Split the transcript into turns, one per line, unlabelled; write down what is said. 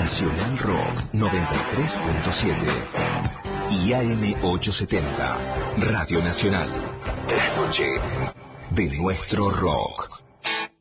Nacional Rock 93.7 y AM 870, Radio Nacional. La noche de nuestro rock.